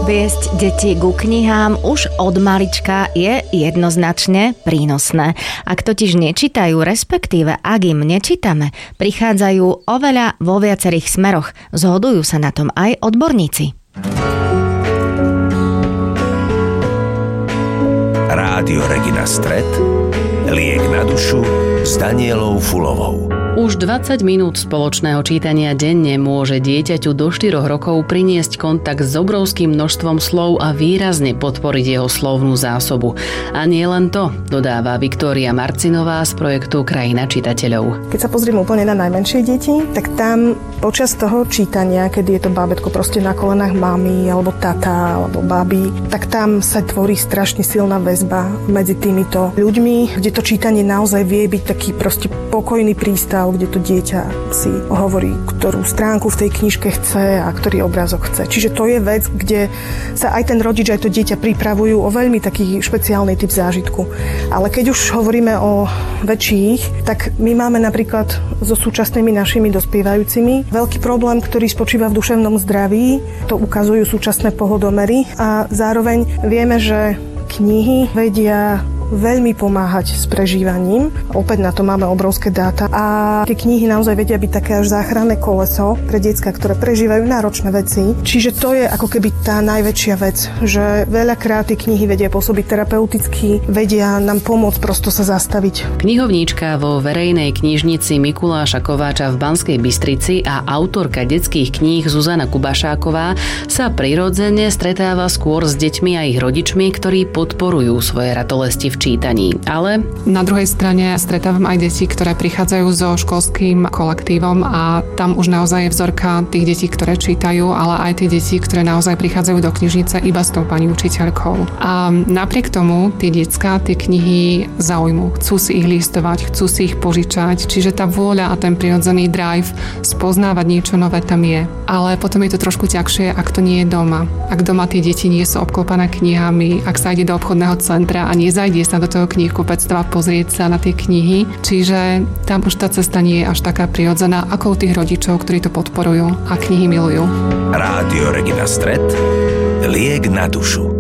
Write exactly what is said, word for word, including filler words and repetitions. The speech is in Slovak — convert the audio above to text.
Viesť deti ku knihám už od malička je jednoznačne prínosné. Ak totiž nečítajú, respektíve ak im nečítame, prichádzajú oveľa vo viacerých smeroch. Zhodujú sa na tom aj odborníci. Rádio Regina Stret, liek na dušu s Danielou Fulovou. Už dvadsať minút spoločného čítania denne môže dieťaťu do štyroch rokov priniesť kontakt s obrovským množstvom slov a výrazne podporiť jeho slovnú zásobu. A nie len to, dodáva Viktória Marcinová z projektu Krajina čitateľov. Keď sa pozrieme úplne na najmenšie deti, tak tam počas toho čítania, kedy je to bábätko proste na kolenách mami, alebo tata, alebo babi, tak tam sa tvorí strašne silná väzba medzi týmito ľuďmi, kde to čítanie naozaj vie byť taký proste pokojný prístav, kde to dieťa si hovorí, ktorú stránku v tej knižke chce a ktorý obrázok chce. Čiže to je vec, kde sa aj ten rodič, aj to dieťa pripravujú o veľmi taký špeciálny typ zážitku. Ale keď už hovoríme o väčších, tak my máme napríklad so súčasnými našimi dospievajúcimi veľký problém, ktorý spočíva v duševnom zdraví. To ukazujú súčasné pohodomery a zároveň vieme, že knihy vedia veľmi pomáhať s prežívaním. Opäť na to máme obrovské dáta a tie knihy naozaj vedia byť také až záchranné koleso pre decká, ktoré prežívajú náročné veci. Čiže to je ako keby tá najväčšia vec, že veľakrát tie knihy vedia pôsobiť terapeuticky, vedia nám pomôcť prosto sa zastaviť. Knihovníčka vo verejnej knižnici Mikuláša Kováča v Banskej Bystrici a autorka detských kníh Zuzana Kubašáková sa prirodzene stretáva skôr s deťmi a ich rodičmi, ktorí podporujú svoje ratolesti v čítaní, ale... Na druhej strane stretávam aj deti, ktoré prichádzajú so školským kolektívom a tam už naozaj je vzorka tých detí, ktoré čítajú, ale aj tie deti, ktoré naozaj prichádzajú do knižnice iba s tou pani učiteľkou. A napriek tomu tie decká tie knihy zaujmú. Chcú si ich listovať, chcú si ich požičať, čiže tá vôľa a ten prirodzený drive spoznávať niečo nové tam je. Ale potom je to trošku ťažšie, ak to nie je doma. Ak doma tie deti nie sú obklopané knihami, ak sa ide do obchodného centra a nezajde sa do toho knihkupectva pozrieť sa na tie knihy. Čiže tam už tá cesta nie je až taká prirodzená ako u tých rodičov, ktorí to podporujú a knihy milujú. Rádio Regina Stret, liek na dušu.